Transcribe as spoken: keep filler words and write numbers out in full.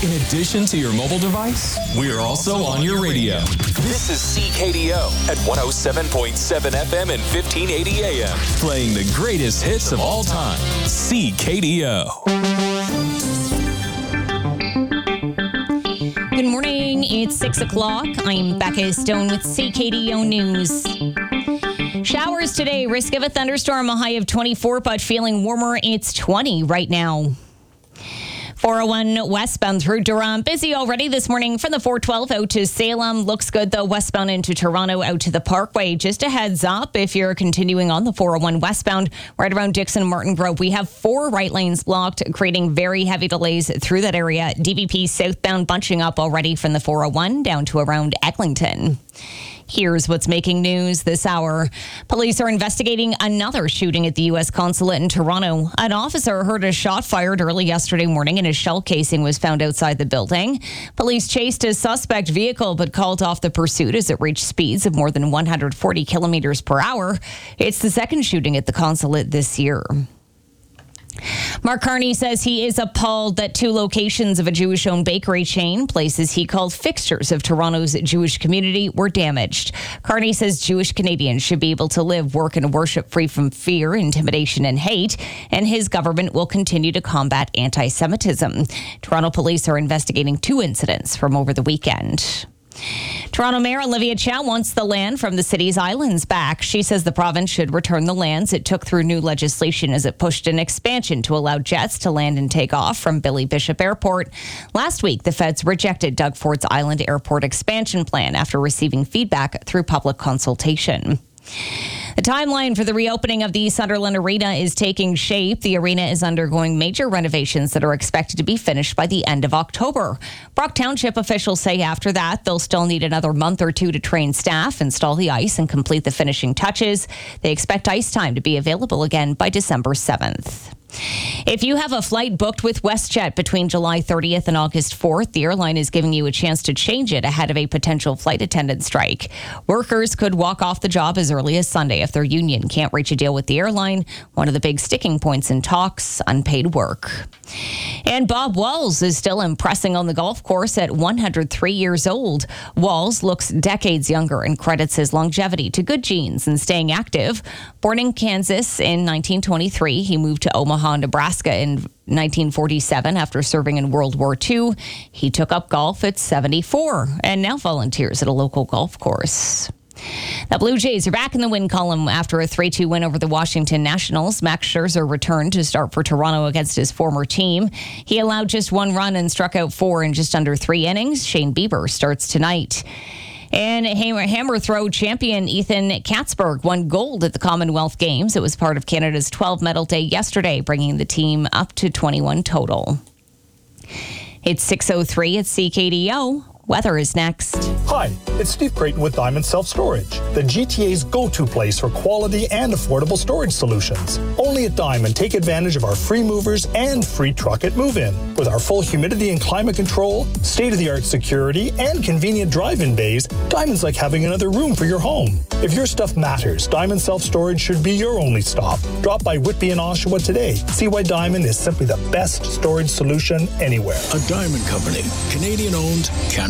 In addition to your mobile device, we are also on your radio. This is C K D O at one oh seven point seven F M and fifteen eighty A M. Playing the greatest hits of all time. C K D O. Good morning. It's six o'clock. I'm Becca Stone with C K D O News. Showers today. Risk of a thunderstorm. A high of twenty-four, but feeling warmer. It's twenty right now. four oh one westbound through Durham. Busy already this morning from the four twelve out to Salem. Looks good, though, westbound into Toronto out to the Parkway. Just a heads up, if you're continuing on the four oh one westbound, right around Dixon and Martin Grove, we have four right lanes blocked, creating very heavy delays through that area. D V P southbound bunching up already from the four oh one down to around Eglinton. Here's what's making news this hour. Police are investigating another shooting at the U S consulate in Toronto. An officer heard a shot fired early yesterday morning and a shell casing was found outside the building. Police chased a suspect vehicle but called off the pursuit as it reached speeds of more than one hundred forty kilometers per hour. It's the second shooting at the consulate this year. Mark Carney says he is appalled that two locations of a Jewish-owned bakery chain, places he called fixtures of Toronto's Jewish community, were damaged. Carney says Jewish Canadians should be able to live, work, and worship free from fear, intimidation, and hate, and his government will continue to combat anti-Semitism. Toronto police are investigating two incidents from over the weekend. Toronto Mayor Olivia Chow wants the land from the city's islands back. She says the province should return the lands it took through new legislation as it pushed an expansion to allow jets to land and take off from Billy Bishop Airport. Last week, the feds rejected Doug Ford's Island Airport expansion plan after receiving feedback through public consultation. The timeline for the reopening of the Sunderland Arena is taking shape. The arena is undergoing major renovations that are expected to be finished by the end of October. Brock Township officials say after that, they'll still need another month or two to train staff, install the ice, and complete the finishing touches. They expect ice time to be available again by December seventh. If you have a flight booked with WestJet between July thirtieth and August fourth, the airline is giving you a chance to change it ahead of a potential flight attendant strike. Workers could walk off the job as early as Sunday if their union can't reach a deal with the airline. One of the big sticking points in talks, unpaid work. And Bob Walls is still impressing on the golf course at one hundred three years old. Walls looks decades younger and credits his longevity to good genes and staying active. Born in Kansas in nineteen twenty-three, he moved to Omaha, Nebraska in nineteen forty-seven after serving in World War Two. He took up golf at seventy-four and now volunteers at a local golf course. The Blue Jays are back in the win column after a three two win over the Washington Nationals. Max Scherzer returned to start for Toronto against his former team. He allowed just one run and struck out four in just under three innings. Shane Bieber starts tonight. And hammer, hammer throw champion Ethan Katzberg won gold at the Commonwealth Games. It was part of Canada's twelve medal day yesterday, bringing the team up to twenty-one total. It's six oh three at C K D O. Weather is next. Hi, it's Steve Creighton with Diamond Self Storage, the G T A's go-to place for quality and affordable storage solutions. Only at Diamond, take advantage of our free movers and free truck at move-in. With our full humidity and climate control, state-of-the-art security, and convenient drive-in bays, Diamond's like having another room for your home. If your stuff matters, Diamond Self Storage should be your only stop. Drop by Whitby and Oshawa today. See why Diamond is simply the best storage solution anywhere. A Diamond Company, Canadian-owned, Canada